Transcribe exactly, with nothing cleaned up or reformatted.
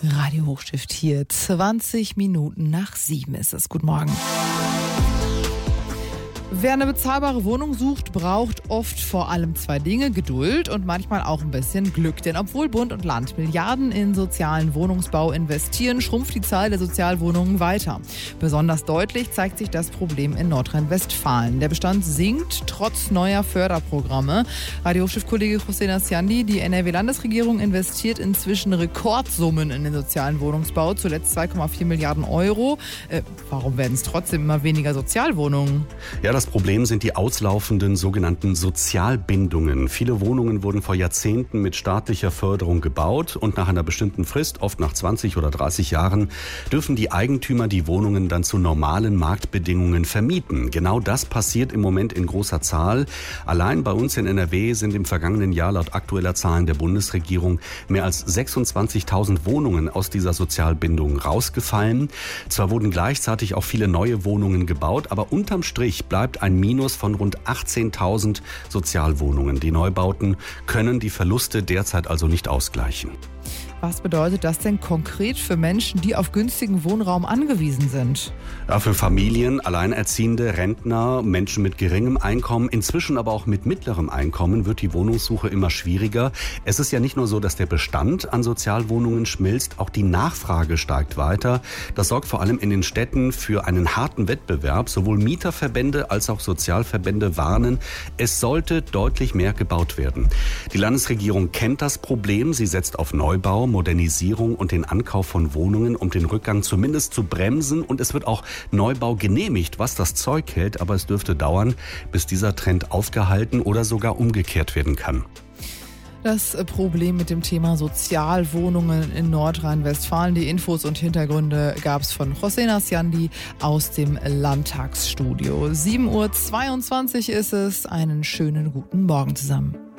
Radio Hochstift hier. zwanzig Minuten nach sieben ist es. Guten Morgen. Wer eine bezahlbare Wohnung sucht, braucht oft vor allem zwei Dinge: Geduld und manchmal auch ein bisschen Glück. Denn obwohl Bund und Land Milliarden in sozialen Wohnungsbau investieren, schrumpft die Zahl der Sozialwohnungen weiter. Besonders deutlich zeigt sich das Problem in Nordrhein-Westfalen. Der Bestand sinkt trotz neuer Förderprogramme. Radio Hochstift-Kollege Hossein Asyandi, die N R W-Landesregierung investiert inzwischen Rekordsummen in den sozialen Wohnungsbau, zuletzt zwei Komma vier Milliarden Euro. Äh, warum werden es trotzdem immer weniger Sozialwohnungen? Ja, das Problem sind die auslaufenden sogenannten Sozialbindungen. Viele Wohnungen wurden vor Jahrzehnten mit staatlicher Förderung gebaut und nach einer bestimmten Frist, oft nach zwanzig oder dreißig Jahren, dürfen die Eigentümer die Wohnungen dann zu normalen Marktbedingungen vermieten. Genau das passiert im Moment in großer Zahl. Allein bei uns in N R W sind im vergangenen Jahr laut aktueller Zahlen der Bundesregierung mehr als sechsundzwanzigtausend Wohnungen aus dieser Sozialbindung rausgefallen. Zwar wurden gleichzeitig auch viele neue Wohnungen gebaut, aber unterm Strich bleibt ein Minus von rund achtzehntausend Sozialwohnungen. Die Neubauten können die Verluste derzeit also nicht ausgleichen. Was bedeutet das denn konkret für Menschen, die auf günstigen Wohnraum angewiesen sind? Ja, für Familien, Alleinerziehende, Rentner, Menschen mit geringem Einkommen, inzwischen aber auch mit mittlerem Einkommen wird die Wohnungssuche immer schwieriger. Es ist ja nicht nur so, dass der Bestand an Sozialwohnungen schmilzt, auch die Nachfrage steigt weiter. Das sorgt vor allem in den Städten für einen harten Wettbewerb. Sowohl Mieterverbände als auch Sozialverbände warnen, es sollte deutlich mehr gebaut werden. Die Landesregierung kennt das Problem. Sie setzt auf Neubau, Modernisierung und den Ankauf von Wohnungen, um den Rückgang zumindest zu bremsen. Und es wird auch Neubau genehmigt, was das Zeug hält. Aber es dürfte dauern, bis dieser Trend aufgehalten oder sogar umgekehrt werden kann. Das Problem mit dem Thema Sozialwohnungen in Nordrhein-Westfalen. Die Infos und Hintergründe gab es von Hossein Asyandi aus dem Landtagsstudio. sieben Uhr zweiundzwanzig ist es. Einen schönen guten Morgen zusammen.